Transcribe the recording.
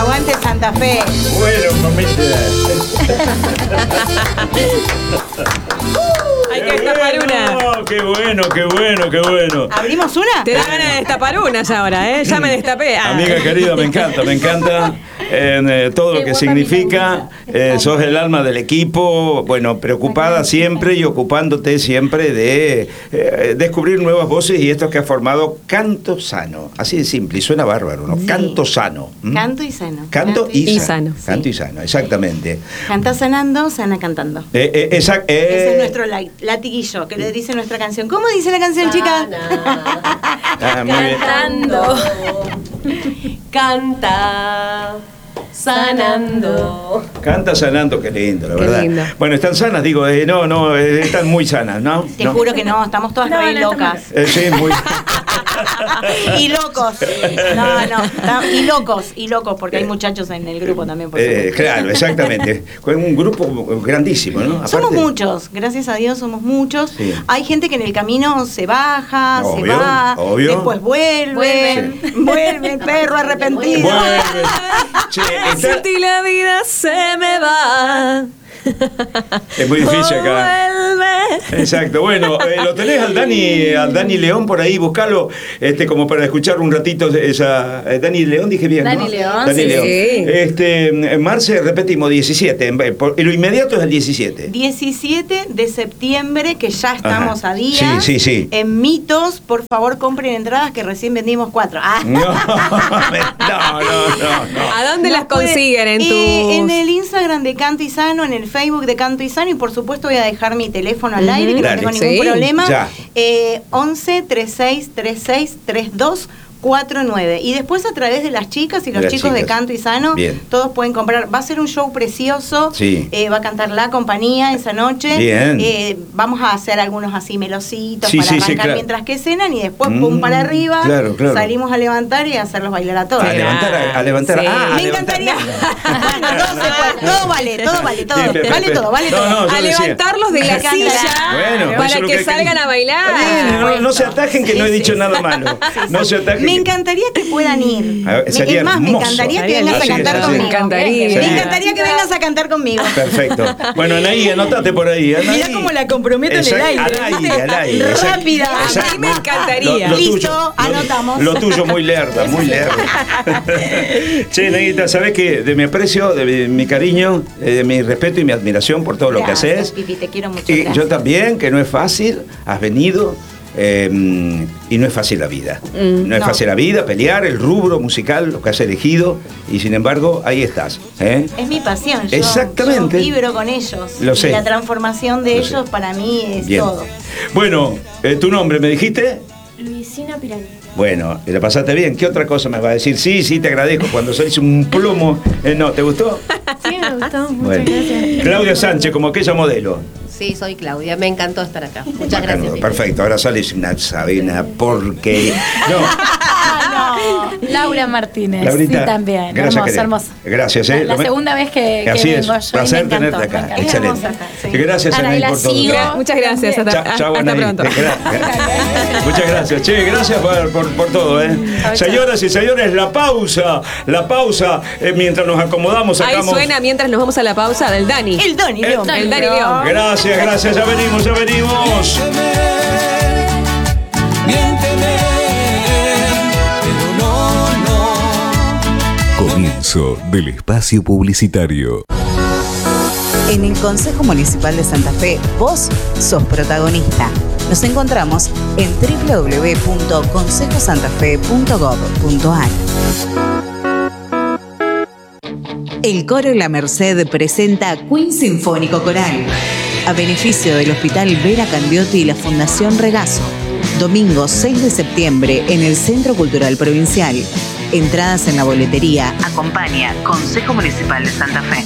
Aguante Santa Fe. Bueno, mamita. Hay que destapar una. Qué bueno, qué bueno, qué bueno. ¿Abrimos una? Te da ganas de destapar una ya ahora, ¿eh? Ya me destapé. Amiga querida, me encanta todo lo que significa. Sos el alma del equipo, bueno, preocupada siempre y ocupándote siempre de descubrir nuevas voces, y esto que ha formado Canto Sano. Así de simple, y suena bárbaro, ¿no? Sí. Canto Sano. Canto y sano. Canto y sano. Sí. Canto y sano, exactamente. Canta sanando, sana cantando. Ese es nuestro latiguillo que le dice nuestra canción. ¿Cómo dice la canción, chicas? Cantando. Canta. Sanando. Canta sanando, qué lindo, la verdad. Lindo. Bueno, están sanas, digo, están muy sanas, ¿no? Te juro que no, estamos todas re locas. Sí, muy. Y locos. Y locos, porque hay muchachos en el grupo también. Por claro, exactamente. Un grupo grandísimo, ¿no? Aparte, somos muchos, gracias a Dios somos muchos. Sí. Hay gente que en el camino se baja, obvio, se va, obvio. después vuelve, el perro arrepentido. Si la vida se me va. Es muy difícil acá. Vuelve. Exacto. Bueno, lo tenés al Dani León por ahí, buscalo, como para escuchar un ratito esa. Dani León, dije bien, Dani ¿no? León, Dani sí. León. Marce, repetimos, 17. Lo inmediato es el 17. 17 de septiembre, que ya estamos a día. Sí. En Mitos, por favor, compren entradas, que recién vendimos 4. No. ¿A dónde las consiguen? En el Instagram de Canto y Sano, en el Facebook de Canto y Sano, y por supuesto voy a dejar mi teléfono al aire, que no tengo ningún problema. Ya. 11 36 36 32 49. Y después a través de las chicas y los chicos de Canto y Sano, bien, todos pueden comprar. Va a ser un show precioso. Sí. Va a cantar La Compañía esa noche. Bien. Vamos a hacer algunos así melositos Sí, para sí, arrancar claro, mientras que cenan, y después pum para arriba. Claro. Salimos a levantar y a hacerlos bailar a todos. A levantar. Sí. Me encantaría. Bueno, todo vale. A levantarlos de la silla para que salgan a bailar. No se atajen, que no he dicho nada malo. No se atajen. Me encantaría que puedan ir. Sería me encantaría que vengas a cantar conmigo. Me encantaría que vengas a cantar conmigo. Perfecto. Bueno, Anaí, anotate por ahí. Mirá cómo la comprometo en el aire. Al aire. Rápida. A mí me encantaría. Listo, anotamos. Lo tuyo muy lerda, muy lerda. Che, Neguita, ¿sabés qué? De mi aprecio, de mi cariño, de mi respeto y mi admiración por todo lo que haces. Pipi, te quiero mucho. Y yo también, que no es fácil, has venido. Y no es fácil la vida. No es fácil la vida, pelear, el rubro musical, lo que has elegido, y sin embargo, ahí estás. Es mi pasión. Exactamente. Yo vibro con ellos. Lo sé. Y la transformación de ellos para mí es todo. Bueno, ¿tu nombre me dijiste? Luisina Pirani. Bueno, ¿la pasaste bien? ¿Qué otra cosa me va a decir? Sí, te agradezco. Cuando sois un plomo. No, ¿te gustó? Sí, me gustó. Bueno. Muchas gracias. Claudia Sánchez, como aquella modelo. Sí, soy Claudia. Me encantó estar acá. Muchas gracias. Perfecto, ahora sales una Sabina porque. No. Laura Martínez. Laurita, sí, también. Gracias, hermoso. Gracias, La segunda vez que así vengo es. yo. Placer me encantó, tenerte acá. me encantó. Excelente. Sí. Gracias, Anaí, Anaí, por todo. sigo. Muchas gracias. Chao, Hasta Anaí. pronto. Muchas gracias. Che, gracias por todo. Señoras y señores, la pausa. Mientras nos acomodamos, Ahí sacamos. suena, mientras nos vamos a la pausa, del Dani. El Dani León. El Dani León. Gracias, ya venimos. Miénteme, pero no. Comienzo del espacio publicitario. En el Consejo Municipal de Santa Fe, vos sos protagonista. Nos encontramos en www.consejosantafe.gov.ar. El Coro La Merced presenta Queen Sinfónico Coral, a beneficio del Hospital Vera Candiotti y la Fundación Regazo. Domingo 6 de septiembre en el Centro Cultural Provincial. Entradas en la boletería. Acompaña Consejo Municipal de Santa Fe.